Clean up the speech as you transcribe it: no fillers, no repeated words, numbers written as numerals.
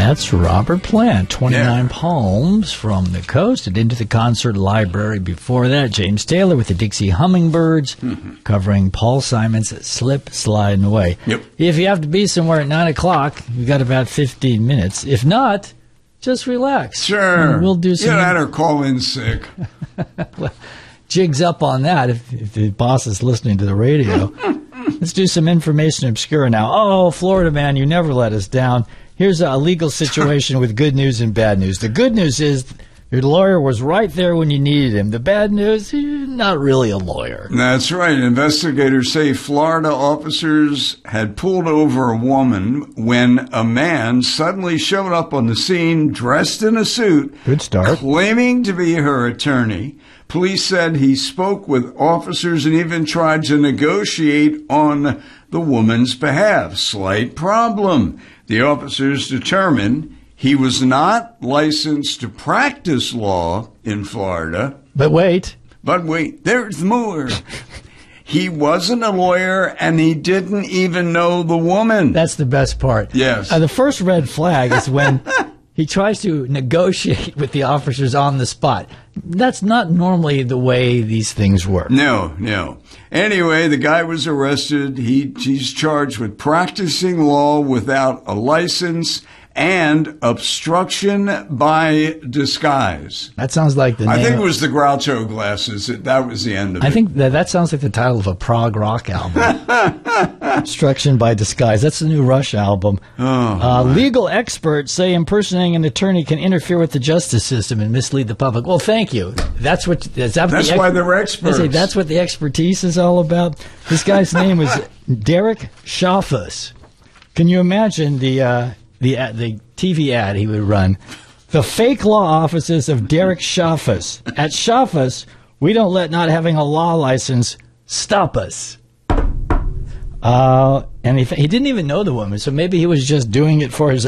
That's Robert Plant, 29 Palms from the Coast, and Into the Concert Library. Before that, James Taylor with the Dixie Hummingbirds, covering Paul Simon's Slip, Sliding Away. Yep. If you have to be somewhere at 9 o'clock, you've got about 15 minutes. If not, just relax. Sure. And we'll do some... Get out or call in sick. Well, jigs up on that if the boss is listening to the radio. Let's do some information obscura now. Oh, Florida man, you never let us down. Here's a legal situation with good news and bad news. The good news is your lawyer was right there when you needed him. The bad news, he's not really a lawyer. That's right. Investigators say Florida officers had pulled over a woman when a man suddenly showed up on the scene dressed in a suit. Good start. Claiming to be her attorney. Police said he spoke with officers and even tried to negotiate on the woman's behalf. Slight problem. The officers determined he was not licensed to practice law in Florida. But wait, there's more. He wasn't a lawyer, and he didn't even know the woman. That's the best part. Yes. The first red flag is when he tries to negotiate with the officers on the spot. That's not normally the way these things work. No. Anyway, the guy was arrested. He's charged with practicing law without a license and obstruction by disguise. That sounds like the name. I think it was the Groucho glasses. That was the end of it. I think that sounds like the title of a prog rock album. Obstruction by disguise. That's the new Rush album. Legal experts say impersonating an attorney can interfere with the justice system and mislead the public. Well, thank you. That's why they're experts. They say that's what the expertise is all about. This guy's name was Derek Schaffus. Can you imagine the TV ad he would run? The fake law offices of Derek Schaffus. At Schaffus, we don't let not having a law license stop us. And he didn't even know the woman, so maybe he was just doing it for his